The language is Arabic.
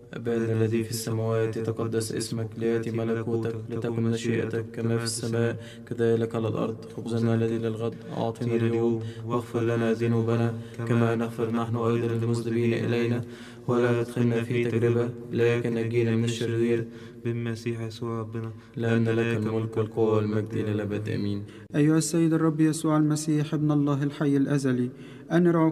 أبانا الذي في السماوات يتقدس اسمك، ليأتي ملكوتك، لتكن مشيئتك كما في السماء كذلك على الأرض. خبزنا الذي للغد أعطنا اليوم، واغفر لنا ذنوبنا كما نغفر نحن أيضا للمذنبين إلينا، ولا تدخلنا في تجربة لكن نجينا من الشرير، بالمسيح يسوع ربنا، لأن لك الملك والقوة والمجد إلى الأبد آمين. أيها السيد الرب يسوع المسيح ابن الله الحي الأزلي، أنر